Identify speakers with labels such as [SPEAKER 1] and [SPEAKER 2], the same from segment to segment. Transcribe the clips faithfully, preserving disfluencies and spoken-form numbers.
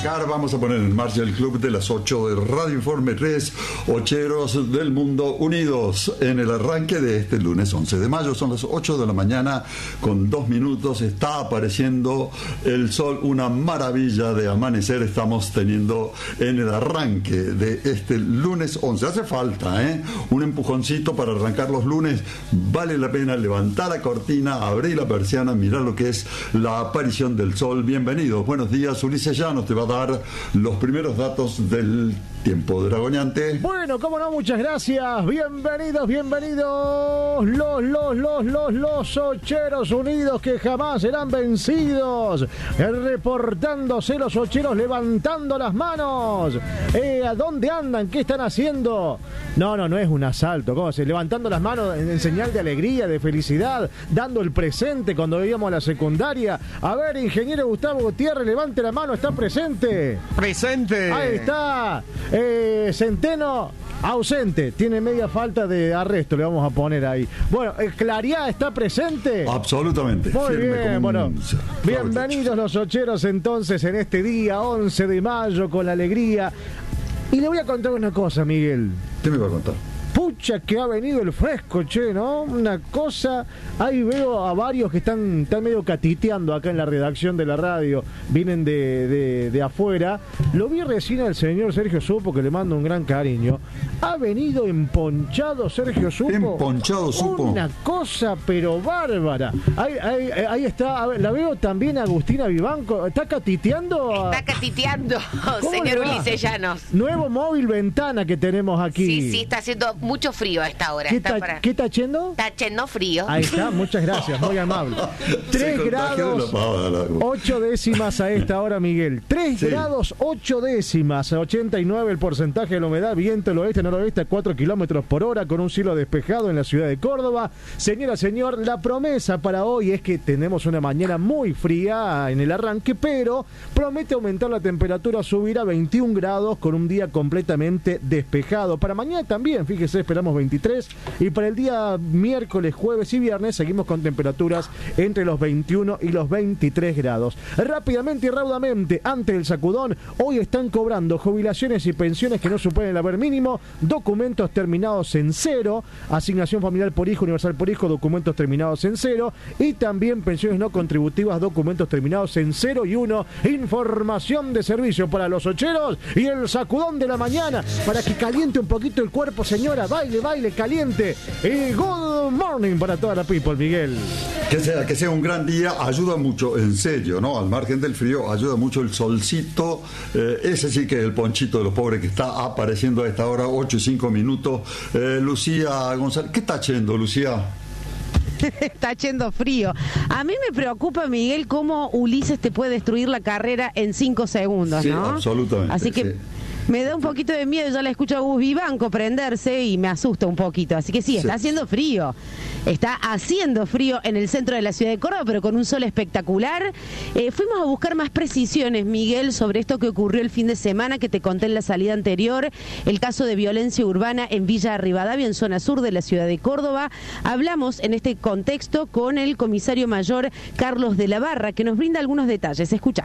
[SPEAKER 1] arrancar, vamos a poner en marcha el club de las ocho de Radio Informe tres, Ocheros del Mundo Unidos. En el arranque de este lunes once de mayo, son las ocho de la mañana con dos minutos, está apareciendo el sol, una maravilla de amanecer estamos teniendo en el arranque de este lunes once. Hace falta, ¿eh? Un empujoncito para arrancar los lunes, vale la pena levantar la cortina, abrir la persiana, mirar lo que es la aparición del sol. Bienvenidos, buenos días. Ulises Llanos te va a dar los primeros datos del tiempo dragoneante.
[SPEAKER 2] Bueno, cómo no, muchas gracias. Bienvenidos, bienvenidos los, los, los, los, los Ocheros Unidos que jamás serán vencidos. Reportándose los Ocheros, levantando las manos. Eh, ¿A dónde andan? ¿Qué están haciendo? No, no, no es un asalto. ¿Cómo se? Levantando las manos en, en señal de alegría, de felicidad, dando el presente cuando íbamos a la secundaria. A ver, ingeniero Gustavo Gutiérrez, levante la mano, ¿está presente?
[SPEAKER 3] Presente.
[SPEAKER 2] Ahí está. Eh, Centeno, ausente. Tiene media falta de arresto, le vamos a poner ahí. Bueno, ¿Clariá está presente?
[SPEAKER 1] Absolutamente.
[SPEAKER 2] Muy bien, bueno.
[SPEAKER 1] Un...
[SPEAKER 2] Bienvenidos los Ocheros entonces en este día once de mayo con la alegría. Y le voy a contar una cosa, Miguel.
[SPEAKER 1] ¿Qué me va a contar?
[SPEAKER 2] Pucha que ha venido el fresco, che, ¿no? Una cosa, ahí veo a varios que están, están medio catiteando acá en la redacción de la radio, vienen de, de, de afuera. Lo vi recién al señor Sergio Supo, que le mando un gran cariño. Ha venido emponchado Sergio Supo.
[SPEAKER 1] Emponchado Supo.
[SPEAKER 2] Una cosa, pero bárbara. Ahí, ahí, ahí está, la veo también Agustina Vivanco. ¿Está catiteando?
[SPEAKER 4] Está catiteando, señor Ulises Llanos.
[SPEAKER 2] Nuevo móvil ventana que tenemos aquí.
[SPEAKER 4] Sí, sí, está haciendo mucho frío a esta hora.
[SPEAKER 2] ¿Qué
[SPEAKER 4] está,
[SPEAKER 2] está,
[SPEAKER 4] para...
[SPEAKER 2] ¿qué está haciendo?
[SPEAKER 4] Está haciendo frío.
[SPEAKER 2] Ahí está, muchas gracias, muy amable. Tres grados, ocho décimas a esta hora, Miguel. Tres sí. grados, ocho décimas, ochenta y nueve el porcentaje de la humedad, viento del oeste, noroeste a cuatro kilómetros por hora, con un cielo despejado en la ciudad de Córdoba. Señora, señor, la promesa para hoy es que tenemos una mañana muy fría en el arranque, pero promete aumentar la temperatura, subir a veintiún grados con un día completamente despejado. Para mañana también, fíjese, esperamos veintitrés, y para el día miércoles, jueves y viernes seguimos con temperaturas entre los veintiuno y los veintitrés grados. Rápidamente y raudamente, ante el sacudón, hoy están cobrando jubilaciones y pensiones que no superen el haber mínimo, documentos terminados en cero, asignación familiar por hijo, universal por hijo, documentos terminados en cero, y también pensiones no contributivas, documentos terminados en cero y uno. Información de servicio para los ocheros y el sacudón de la mañana, para que caliente un poquito el cuerpo, señora. Baile, baile, caliente. Y good morning para toda la people, Miguel.
[SPEAKER 1] Que sea, que sea un gran día, ayuda mucho, en serio, ¿no? Al margen del frío, ayuda mucho el solcito. Eh, ese sí que es el ponchito de los pobres que está apareciendo a esta hora, ocho y cinco minutos. Eh, Lucía González, ¿qué está haciendo, Lucía?
[SPEAKER 5] Está haciendo frío. A mí me preocupa, Miguel, cómo Ulises te puede destruir la carrera en cinco segundos,
[SPEAKER 1] sí,
[SPEAKER 5] ¿no?
[SPEAKER 1] Absolutamente.
[SPEAKER 5] Así que...
[SPEAKER 1] sí.
[SPEAKER 5] Me da un poquito de miedo, yo la escucho a Gus Vivanco prenderse y me asusta un poquito. Así que sí, está sí. haciendo frío. Está haciendo frío en el centro de la ciudad de Córdoba, pero con un sol espectacular. Eh, fuimos a buscar más precisiones, Miguel, sobre esto que ocurrió el fin de semana, que te conté en la salida anterior, el caso de violencia urbana en Villa Rivadavia, en zona sur de la ciudad de Córdoba. Hablamos en este contexto con el comisario mayor Carlos de la Barra, que nos brinda algunos detalles. Escucha.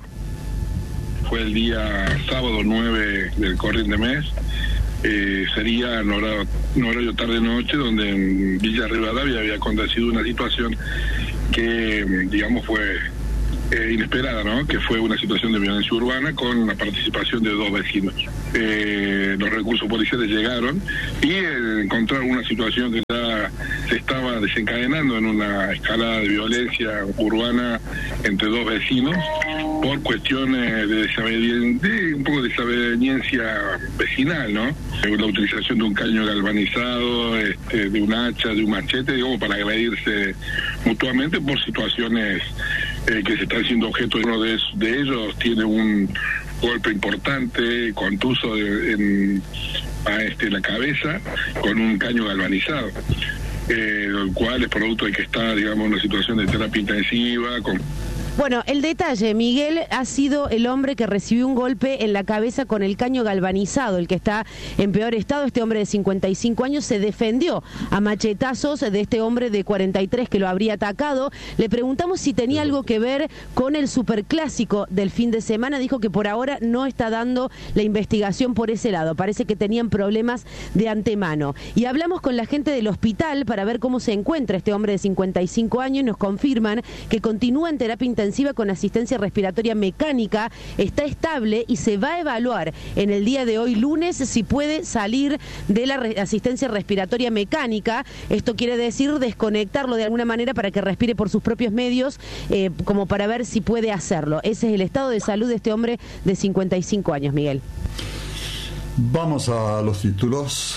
[SPEAKER 6] Fue el día sábado nueve del corriente mes, eh, sería en horario, en horario tarde-noche, donde en Villa Rivadavia había acontecido una situación que, digamos, fue eh, inesperada, ¿no? Que fue una situación de violencia urbana con la participación de dos vecinos. Eh, los recursos policiales llegaron y eh, encontraron una situación que ya se estaba desencadenando en una escalada de violencia urbana entre dos vecinos por cuestiones de, de un poco de desaveniencia vecinal, ¿no? La utilización de un caño galvanizado, este, de un hacha, de un machete, digamos, para agredirse mutuamente por situaciones eh, que se están siendo objeto. Uno de, de ellos tiene un golpe importante, contuso de, en a este, la cabeza, con un caño galvanizado. Eh, el cual es producto de que está, digamos, en una situación de terapia intensiva, con
[SPEAKER 5] Bueno, el detalle, Miguel, ha sido el hombre que recibió un golpe en la cabeza con el caño galvanizado, el que está en peor estado. Este hombre de cincuenta y cinco años se defendió a machetazos de este hombre de cuarenta y tres que lo habría atacado. Le preguntamos si tenía algo que ver con el superclásico del fin de semana. Dijo que por ahora no está dando la investigación por ese lado. Parece que tenían problemas de antemano. Y hablamos con la gente del hospital para ver cómo se encuentra este hombre de cincuenta y cinco años y nos confirman que continúa en terapia intensiva con asistencia respiratoria mecánica, está estable y se va a evaluar en el día de hoy lunes si puede salir de la re- asistencia respiratoria mecánica. Esto quiere decir desconectarlo de alguna manera para que respire por sus propios medios, eh, como para ver si puede hacerlo. Ese es el estado de salud de este hombre de cincuenta y cinco años, Miguel.
[SPEAKER 1] Vamos a los títulos.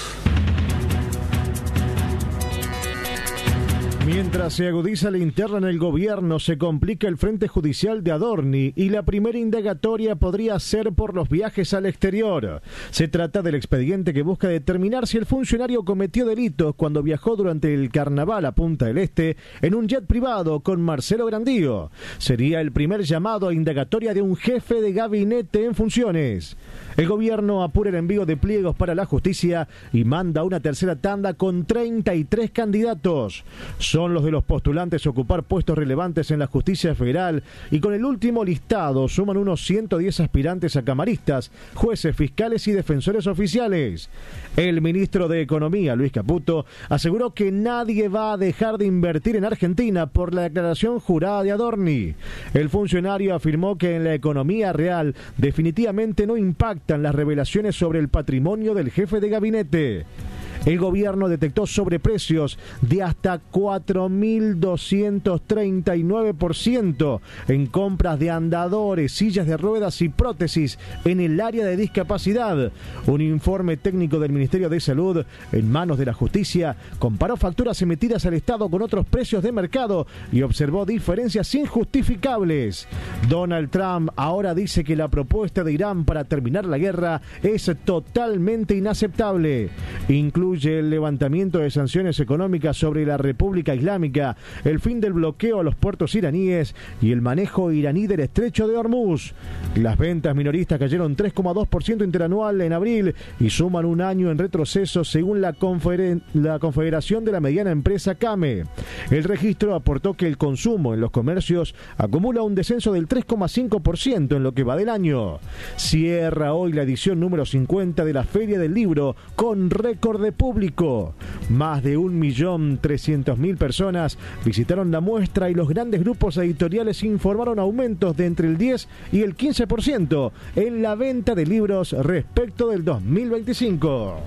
[SPEAKER 2] Mientras se agudiza la interna en el gobierno, se complica el frente judicial de Adorni y la primera indagatoria podría ser por los viajes al exterior. Se trata del expediente que busca determinar si el funcionario cometió delitos cuando viajó durante el carnaval a Punta del Este en un jet privado con Marcelo Grandío. Sería el primer llamado a indagatoria de un jefe de gabinete en funciones. El gobierno apura el envío de pliegos para la justicia y manda una tercera tanda con treinta y tres candidatos. Son los de los postulantes a ocupar puestos relevantes en la justicia federal y con el último listado suman unos ciento diez aspirantes a camaristas, jueces, fiscales y defensores oficiales. El ministro de Economía, Luis Caputo, aseguró que nadie va a dejar de invertir en Argentina por la declaración jurada de Adorni. El funcionario afirmó que en la economía real definitivamente no impactan las revelaciones sobre el patrimonio del jefe de gabinete. El gobierno detectó sobreprecios de hasta cuatro mil doscientos treinta y nueve por ciento en compras de andadores, sillas de ruedas y prótesis en el área de discapacidad. Un informe técnico del Ministerio de Salud, en manos de la Justicia, comparó facturas emitidas al Estado con otros precios de mercado y observó diferencias injustificables. Donald Trump ahora dice que la propuesta de Irán para terminar la guerra es totalmente inaceptable. Incluye el levantamiento de sanciones económicas sobre la República Islámica, el fin del bloqueo a los puertos iraníes y el manejo iraní del estrecho de Hormuz. Las ventas minoristas cayeron tres coma dos por ciento interanual en abril y suman un año en retroceso según la, confeder- la Confederación de la Mediana Empresa CAME. El registro aportó que el consumo en los comercios acumula un descenso del tres coma cinco por ciento en lo que va del año. Cierra hoy la edición número cincuenta de la Feria del Libro con récord de público. Más de un millón trescientos mil personas visitaron la muestra y los grandes grupos editoriales informaron aumentos de entre el diez y el quince por ciento en la venta de libros respecto del dos mil veinticinco.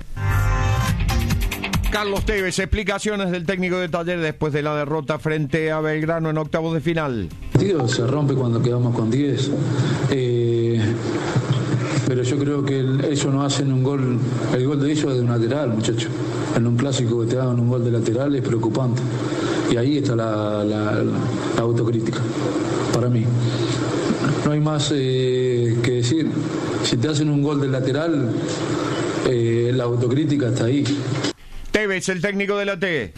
[SPEAKER 3] Carlos Tevez, explicaciones del técnico de Talleres después de la derrota frente a Belgrano en octavos de final.
[SPEAKER 7] El partido se rompe cuando quedamos con diez. Eh... Pero yo creo que el, ellos no hacen un gol, el gol de ellos es de un lateral, muchachos. En un clásico que te hagan un gol de lateral es preocupante. Y ahí está la, la, la autocrítica, para mí. No hay más eh, que decir. Si te hacen un gol de lateral, eh, la autocrítica está ahí.
[SPEAKER 3] Tevez, el técnico de la T.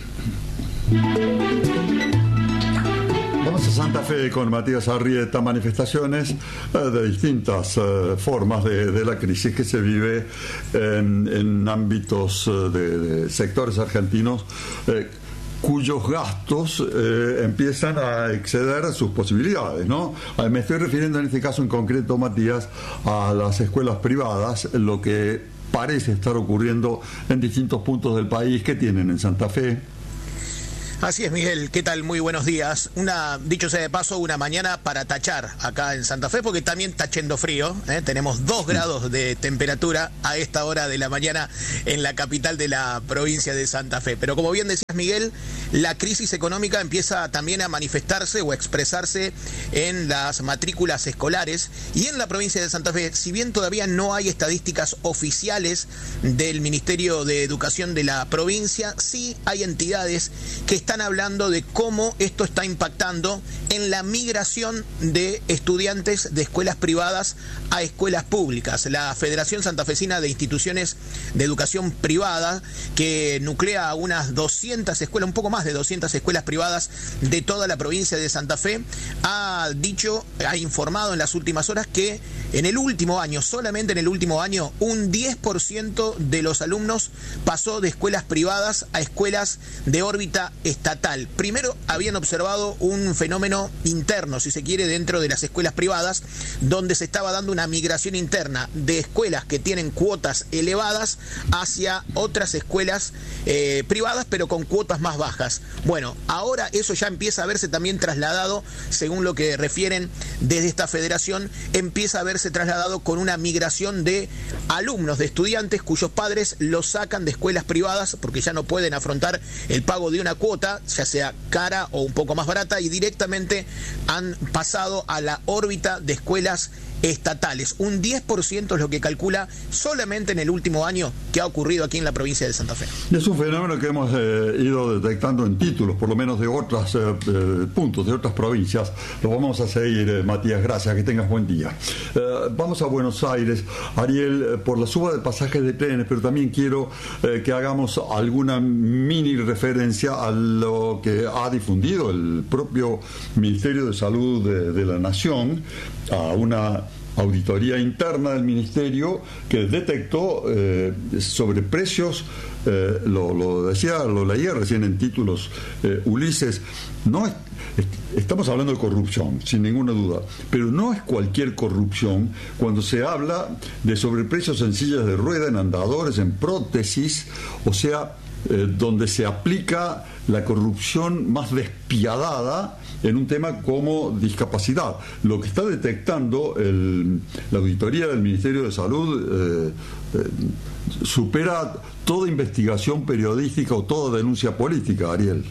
[SPEAKER 1] Vamos a Santa Fe con Matías Arrieta. Manifestaciones eh, de distintas eh, formas de, de la crisis que se vive en, en ámbitos eh, de, de sectores argentinos eh, cuyos gastos eh, empiezan a exceder sus posibilidades, ¿no? Me estoy refiriendo en este caso en concreto, Matías, a las escuelas privadas, lo que parece estar ocurriendo en distintos puntos del país. ¿Qué tienen en Santa Fe?
[SPEAKER 8] Así es, Miguel, ¿qué tal? Muy buenos días. Una, dicho sea de paso, una mañana para tachar acá en Santa Fe, porque también está yendo frío, ¿eh? Tenemos dos grados de temperatura a esta hora de la mañana en la capital de la provincia de Santa Fe. Pero como bien decías, Miguel, la crisis económica empieza también a manifestarse o a expresarse en las matrículas escolares y en la provincia de Santa Fe. Si bien todavía no hay estadísticas oficiales del Ministerio de Educación de la provincia, sí hay entidades que están están hablando de cómo esto está impactando en la migración de estudiantes de escuelas privadas a escuelas públicas. La Federación Santafesina de Instituciones de Educación Privada, que nuclea a unas doscientas escuelas, un poco más de doscientas escuelas privadas de toda la provincia de Santa Fe, ha dicho, ha informado en las últimas horas que en el último año, solamente en el último año, un diez por ciento de los alumnos pasó de escuelas privadas a escuelas de órbita estatal. Primero habían observado un fenómeno interno, si se quiere, dentro de las escuelas privadas, donde se estaba dando una migración interna de escuelas que tienen cuotas elevadas hacia otras escuelas eh, privadas, pero con cuotas más bajas. Bueno, ahora eso ya empieza a verse también trasladado, según lo que refieren desde esta federación, empieza a verse trasladado con una migración de alumnos, de estudiantes cuyos padres los sacan de escuelas privadas porque ya no pueden afrontar el pago de una cuota, ya sea cara o un poco más barata, y directamente han pasado a la órbita de escuelas estatales. Un diez por ciento es lo que calcula solamente en el último año que ha ocurrido aquí en la provincia de Santa Fe.
[SPEAKER 1] Es un fenómeno que hemos eh, ido detectando en títulos, por lo menos de otros eh, eh, puntos, de otras provincias. Lo vamos a seguir, eh, Matías, gracias, que tengas buen día. Eh, vamos a Buenos Aires, Ariel, eh, por la suba de pasajes de trenes, pero también quiero eh, que hagamos alguna mini referencia a lo que ha difundido el propio Ministerio de Salud de, de la Nación, a una auditoría interna del Ministerio que detectó eh, sobreprecios, eh, lo, lo decía, lo leía recién en títulos eh, Ulises, no es, es, estamos hablando de corrupción, sin ninguna duda, pero no es cualquier corrupción cuando se habla de sobreprecios en sillas de rueda, en andadores, en prótesis, o sea, eh, donde se aplica la corrupción más despiadada en un tema como discapacidad. Lo que está detectando el, la auditoría del Ministerio de Salud eh, eh, supera toda investigación periodística o toda denuncia política, Ariel.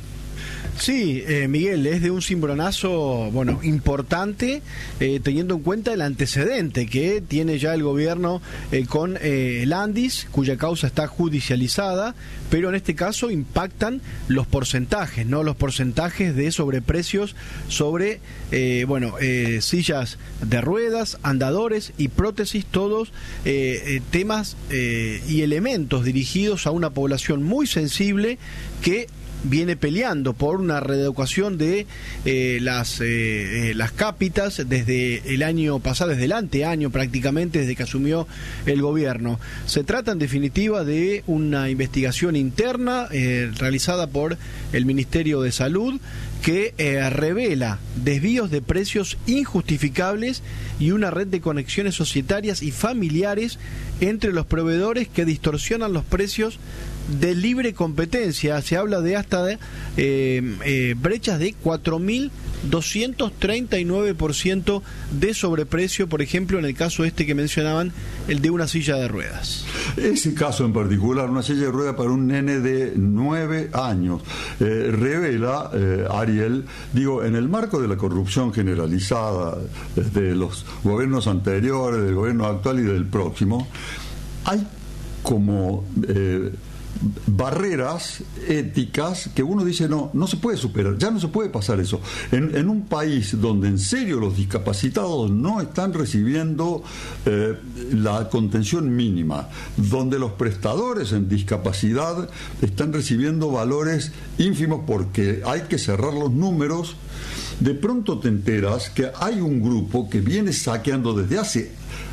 [SPEAKER 2] Sí, eh, Miguel, es de un cimbronazo, bueno, importante, eh, teniendo en cuenta el antecedente que tiene ya el gobierno eh, con eh, el Andis, cuya causa está judicializada, pero en este caso impactan los porcentajes, ¿no? Los porcentajes de sobreprecios sobre, eh, bueno, eh, sillas de ruedas, andadores y prótesis, todos eh, eh, temas eh, y elementos dirigidos a una población muy sensible que viene peleando por una reeducación de eh, las eh, eh, las cápitas desde el año pasado, desde el anteaño prácticamente, desde que asumió el gobierno. Se trata en definitiva de una investigación interna eh, realizada por el Ministerio de Salud que eh, revela desvíos de precios injustificables y una red de conexiones societarias y familiares entre los proveedores que distorsionan los precios de libre competencia. Se habla de hasta de, eh, eh, brechas de cuatro mil doscientos treinta y nueve por ciento de sobreprecio, por ejemplo, en el caso este que mencionaban, el de una silla de ruedas.
[SPEAKER 1] Ese caso en particular, una silla de ruedas para un nene de nueve años, eh, revela, eh, Ariel, digo, en el marco de la corrupción generalizada desde los gobiernos anteriores, del gobierno actual y del próximo, hay como eh, barreras éticas que uno dice no, no se puede superar, ya no se puede pasar eso. En, en un país donde en serio los discapacitados no están recibiendo eh, la contención mínima, donde los prestadores en discapacidad están recibiendo valores ínfimos porque hay que cerrar los números, de pronto te enteras que hay un grupo que viene saqueando desde hace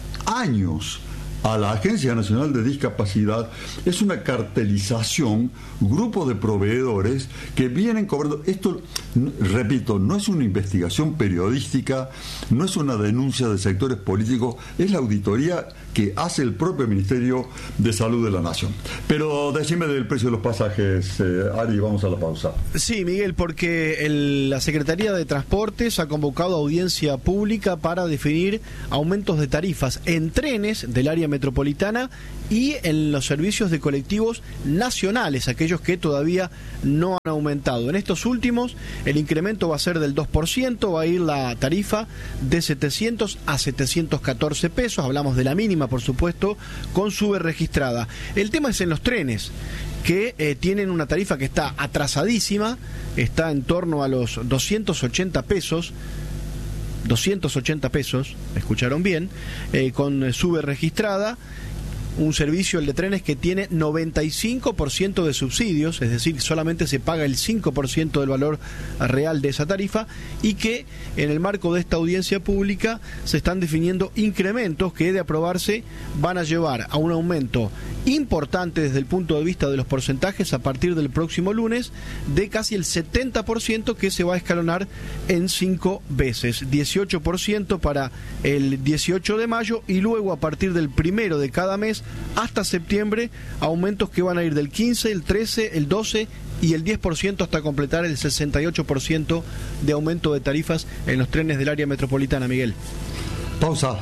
[SPEAKER 1] años a la Agencia Nacional de Discapacidad. Es una cartelización, grupo de proveedores que vienen cobrando. Esto, repito, no es una investigación periodística, no es una denuncia de sectores políticos, es la auditoría que hace el propio Ministerio de Salud de la Nación. Pero decime del precio de los pasajes, eh, Ari, vamos a la pausa.
[SPEAKER 2] Sí, Miguel, porque el, la Secretaría de Transportes ha convocado audiencia pública para definir aumentos de tarifas en trenes del área
[SPEAKER 9] metropolitana y en los servicios de colectivos nacionales, aquellos que todavía no han aumentado. En estos últimos, el incremento va a ser del dos por ciento, va a ir la tarifa de setecientos a setecientos catorce pesos, hablamos de la mínima, por supuesto, con sube registrada. El tema es en los trenes, que eh, tienen una tarifa que está atrasadísima, está en torno a los doscientos ochenta pesos, doscientos ochenta pesos, escucharon bien, eh, con sube registrada. Un servicio, el de trenes, que tiene noventa y cinco por ciento de subsidios, es decir, solamente se paga el cinco por ciento del valor real de esa tarifa, y que en el marco de esta audiencia pública se están definiendo incrementos que, de aprobarse, van a llevar a un aumento importante desde el punto de vista de los porcentajes a partir del próximo lunes, de casi el setenta por ciento, que se va a escalonar en cinco veces, dieciocho por ciento para el dieciocho de mayo y luego a partir del primero de cada mes hasta septiembre, aumentos que van a ir del quince, el trece, el doce y el diez por ciento hasta completar el sesenta y ocho por ciento de aumento de tarifas en los trenes del área metropolitana. Miguel.
[SPEAKER 1] Pausa.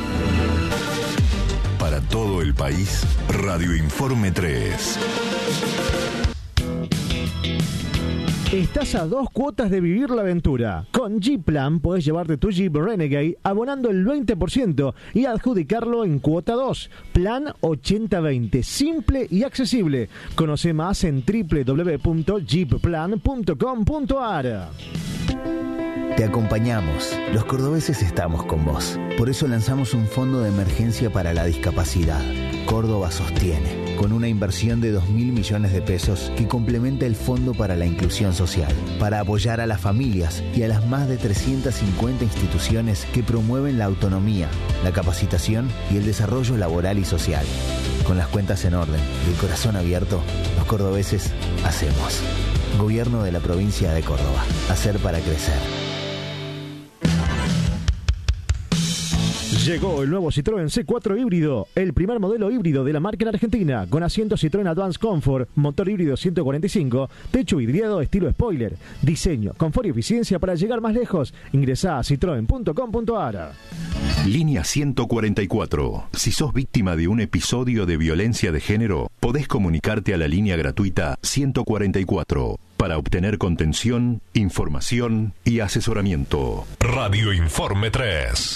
[SPEAKER 10] Para todo el país, Radio Informe tres.
[SPEAKER 2] Estás a dos cuotas de vivir la aventura. Con G-Plan puedes llevarte tu Jeep Renegade abonando el veinte por ciento y adjudicarlo en cuota dos. Plan ochenta veinte, simple y accesible. Conoce más en doble u doble u doble u punto jeep plan punto com punto a r.
[SPEAKER 11] Te acompañamos. Los cordobeses estamos con vos. Por eso lanzamos un fondo de emergencia para la discapacidad. Córdoba sostiene, con una inversión de dos mil millones de pesos que complementa el Fondo para la Inclusión Social, para apoyar a las familias y a las más de trescientas cincuenta instituciones que promueven la autonomía, la capacitación y el desarrollo laboral y social. Con las cuentas en orden y el corazón abierto, los cordobeses hacemos. Gobierno de la provincia de Córdoba. Hacer para crecer.
[SPEAKER 2] Llegó el nuevo Citroën C cuatro híbrido, el primer modelo híbrido de la marca en Argentina, con asiento Citroën Advance Comfort, motor híbrido ciento cuarenta y cinco, techo vidriado estilo spoiler, diseño, confort y eficiencia para llegar más lejos. Ingresá a citroen punto com punto a r.
[SPEAKER 10] Línea ciento cuarenta y cuatro. Si sos víctima de un episodio de violencia de género, podés comunicarte a la línea gratuita ciento cuarenta y cuatro para obtener contención, información y asesoramiento. Radio Informe tres.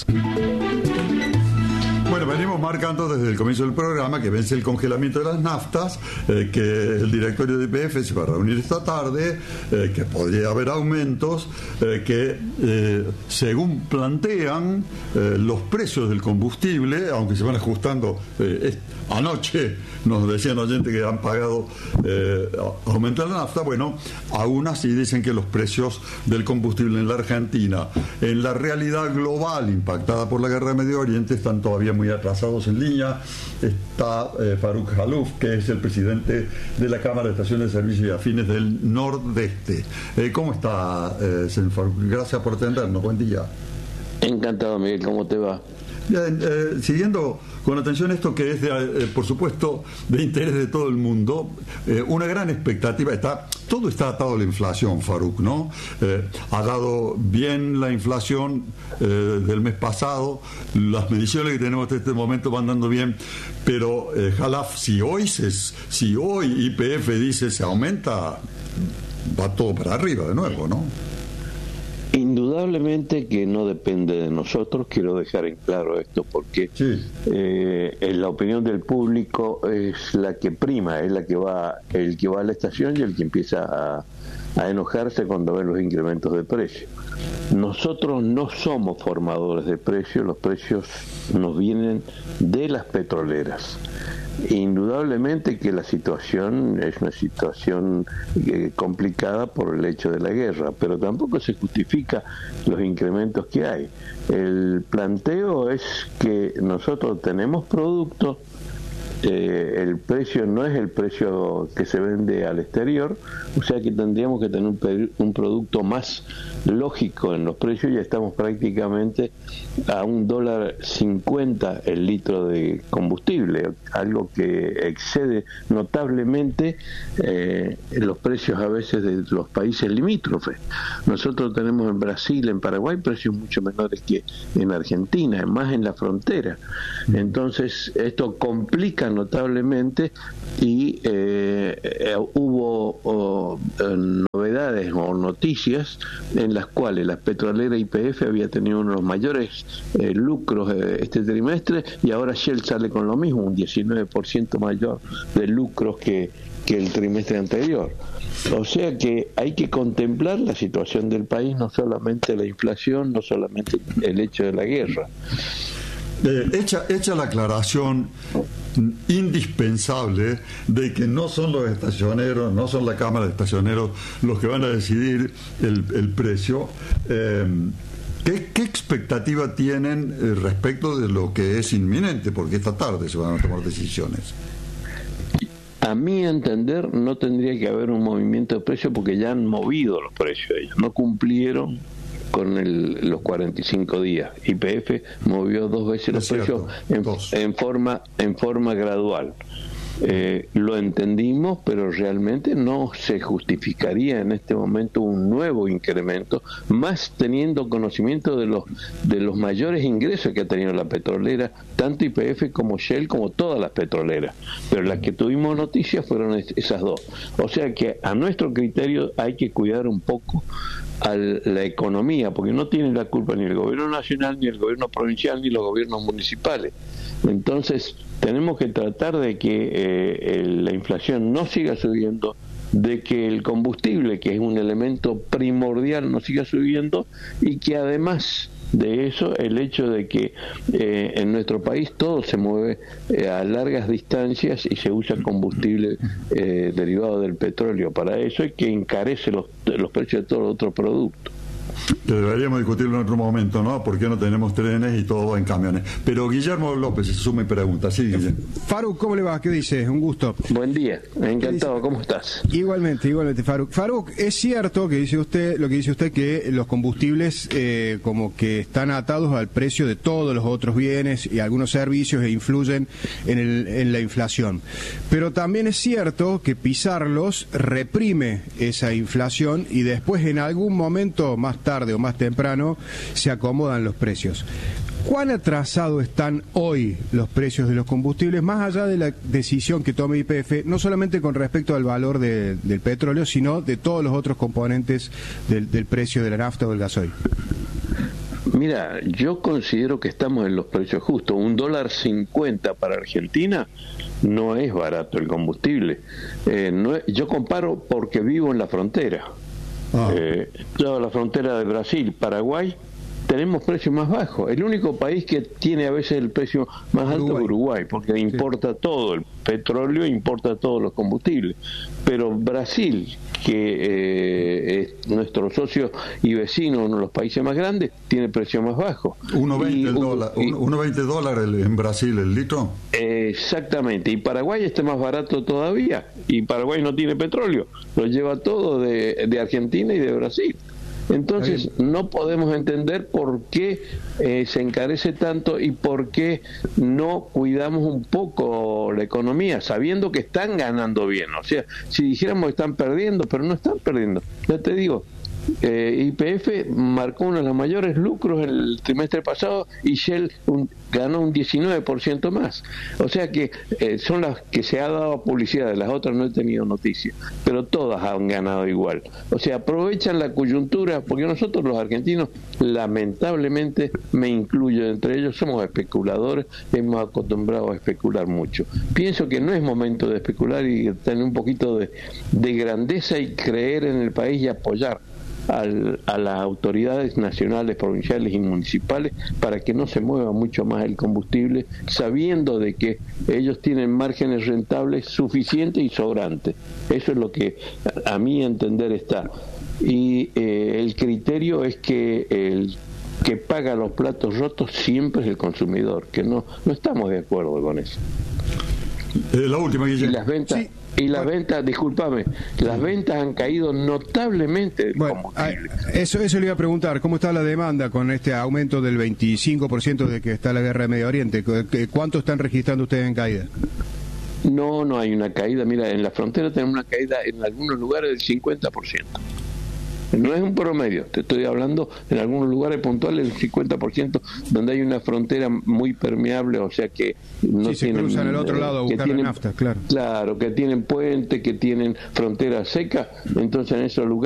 [SPEAKER 1] Bueno, venimos marcando desde el comienzo del programa que vence el congelamiento de las naftas, eh, que el directorio de Y P F se va a reunir esta tarde, eh, que podría haber aumentos, eh, que eh, según plantean eh, los precios del combustible, aunque se van ajustando, eh, es, anoche nos decían oyentes que han pagado eh, aumentar la nafta, bueno, aún así dicen que los precios del combustible en la Argentina, en la realidad global impactada por la guerra de Medio Oriente, están todavía muy atrasados. En línea está eh, Faruk Jaluf, que es el presidente de la Cámara de Estaciones de Servicios y Afines del Nordeste. Eh, ¿Cómo está, eh, señor Faruk? Gracias por atendernos. Buen día.
[SPEAKER 12] Encantado, Miguel. ¿Cómo te va?
[SPEAKER 1] Bien, eh, siguiendo con atención esto que es, de, eh, por supuesto, de interés de todo el mundo, eh, una gran expectativa, está todo está atado a la inflación, Faruk, ¿no? Eh, ha dado bien la inflación eh, del mes pasado, las mediciones que tenemos hasta este momento van dando bien, pero eh, Jalaf, si hoy, se, si hoy Y P F dice se aumenta, va todo para arriba de nuevo, ¿no?
[SPEAKER 12] Indudablemente que no depende de nosotros, quiero dejar en claro esto porque sí. eh, la opinión del público es la que prima, es la que va, el que va a la estación y el que empieza a, a enojarse cuando ve los incrementos de precio. Nosotros no somos formadores de precios, los precios nos vienen de las petroleras. Indudablemente que la situación es una situación eh, complicada por el hecho de la guerra, pero tampoco se justifica los incrementos que hay. El planteo es que nosotros tenemos productos eh, el precio no es el precio que se vende al exterior, o sea que tendríamos que tener un, un producto más lógico en los precios. Ya estamos prácticamente a un dólar cincuenta el litro de combustible, algo que excede notablemente eh, los precios a veces de los países limítrofes. Nosotros tenemos en Brasil, en Paraguay, precios mucho menores que en Argentina, más en la frontera. Entonces esto complica notablemente y eh, eh, hubo oh, eh, novedades o noticias en las cuales la petrolera Y P F había tenido uno de los mayores eh, lucros eh, este trimestre, y ahora Shell sale con lo mismo, un diecinueve por ciento mayor de lucros que, que el trimestre anterior. O sea que hay que contemplar la situación del país, no solamente la inflación, no solamente el hecho de la guerra.
[SPEAKER 1] Eh, hecha, hecha la aclaración indispensable de que no son los estacioneros, no son la Cámara de Estacioneros los que van a decidir el, el precio, eh, ¿qué, ¿qué expectativa tienen eh, respecto de lo que es inminente? Porque esta tarde se van a tomar decisiones.
[SPEAKER 12] A mi entender, no tendría que haber un movimiento de precios porque ya han movido los precios ellos, no cumplieron con el, los cuarenta y cinco días. Y P F movió dos veces los precios en, en forma en forma gradual. Eh, lo entendimos, pero realmente no se justificaría en este momento un nuevo incremento, más teniendo conocimiento de los de los mayores ingresos que ha tenido la petrolera, tanto Y P F como Shell, como todas las petroleras, pero las que tuvimos noticias fueron esas dos. O sea que a nuestro criterio hay que cuidar un poco a la economía, porque no tiene la culpa ni el gobierno nacional, ni el gobierno provincial, ni los gobiernos municipales. Entonces tenemos que tratar de que eh, la inflación no siga subiendo, de que el combustible, que es un elemento primordial, no siga subiendo, y que además de eso, el hecho de que eh, en nuestro país todo se mueve eh, a largas distancias y se usa combustible eh, derivado del petróleo para eso, y que encarece los, los precios de todos los otros productos.
[SPEAKER 1] Que deberíamos discutirlo en otro momento, ¿no? ¿Por qué no tenemos trenes y todo va en camiones? Pero Guillermo López se suma y pregunta. Sí, Guillermo.
[SPEAKER 13] Faruk, ¿cómo le va? ¿Qué dice? Un gusto.
[SPEAKER 12] Buen día, encantado. ¿Cómo estás?
[SPEAKER 13] Igualmente, igualmente, Faruk. Faruk, es cierto que dice usted, lo que dice usted, que los combustibles eh, como que están atados al precio de todos los otros bienes y algunos servicios e influyen en, el, en la inflación. Pero también es cierto que pisarlos reprime esa inflación y después en algún momento más tarde o más temprano se acomodan los precios. ¿Cuán atrasados están hoy los precios de los combustibles, más allá de la decisión que tome Y P F, no solamente con respecto al valor de, del petróleo, sino de todos los otros componentes del, del precio de la nafta o del gasoil?
[SPEAKER 12] Mira, yo considero que estamos en los precios justos. Un dólar cincuenta para Argentina no es barato el combustible. Eh, no es, yo comparo porque vivo en la frontera. Ah. Eh, yo a la frontera de Brasil, Paraguay, tenemos precios más bajos. El único país que tiene a veces el precio más alto Uruguay. es Uruguay, porque importa sí. todo, el petróleo importa todos los combustibles. Pero Brasil, que eh, es nuestro socio y vecino, uno de los países más grandes, tiene precio más bajo.
[SPEAKER 1] uno veinte dólares en Brasil el litro.
[SPEAKER 12] Eh, exactamente, y Paraguay está más barato todavía, y Paraguay no tiene petróleo, lo lleva todo de, de Argentina y de Brasil. Entonces no podemos entender por qué eh, se encarece tanto y por qué no cuidamos un poco la economía, sabiendo que están ganando bien. O sea, si dijéramos que están perdiendo, pero no están perdiendo. Ya te digo, eh, Y P F marcó uno de los mayores lucros el trimestre pasado y Shell un, ganó un diecinueve por ciento más. O sea que eh, son las que se ha dado publicidad, de las otras no he tenido noticia, pero todas han ganado igual. O sea, aprovechan la coyuntura, porque nosotros los argentinos, lamentablemente, me incluyo entre ellos, somos especuladores, hemos acostumbrado a especular mucho. Pienso que no es momento de especular y tener un poquito de, de grandeza y creer en el país y apoyar Al, a las autoridades nacionales, provinciales y municipales para que no se mueva mucho más el combustible, sabiendo de que ellos tienen márgenes rentables suficientes y sobrantes. Eso es lo que a, a mi entender está. Y eh, el criterio es que el que paga los platos rotos siempre es el consumidor, que no, no estamos de acuerdo con eso.
[SPEAKER 1] Eh, la última, Guillermo.
[SPEAKER 12] Y las ventas... Sí. Y las ventas, discúlpame, las ventas han caído notablemente del
[SPEAKER 13] bueno,
[SPEAKER 12] combustible.
[SPEAKER 13] Eso, eso le iba a preguntar, ¿cómo está la demanda con este aumento del veinticinco por ciento de que está la guerra de Medio Oriente? ¿Cuánto están registrando ustedes en caída?
[SPEAKER 12] No, no hay una caída. Mira, en la frontera tenemos una caída en algunos lugares del cincuenta por ciento. No es un promedio, te estoy hablando en algunos lugares puntuales del cincuenta por ciento, donde hay una frontera muy permeable, o sea que no
[SPEAKER 13] sí,
[SPEAKER 12] tienen,
[SPEAKER 13] se cruzan al otro lado a buscar
[SPEAKER 12] tienen,
[SPEAKER 13] la nafta, claro.
[SPEAKER 12] Claro, que tienen puentes, que tienen fronteras secas, entonces en esos lugares